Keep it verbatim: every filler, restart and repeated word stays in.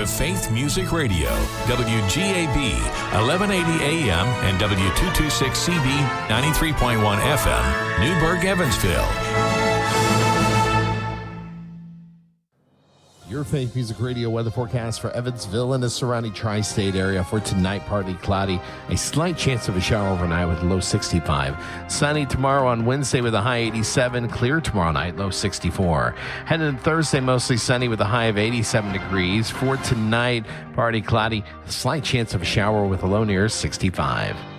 to Faith Music Radio, W G A B, eleven eighty A M and W two twenty-six C B, ninety-three point one F M, Newburgh, Evansville. Your Faith Music Radio weather forecast for Evansville and the surrounding tri-state area for tonight: partly cloudy, a slight chance of a shower overnight with a low sixty-five. Sunny tomorrow on Wednesday with a high eighty-seven. Clear tomorrow night, low sixty-four. Heading into Thursday, mostly sunny with a high of eighty-seven degrees. For tonight, partly cloudy, a slight chance of a shower with a low near sixty-five.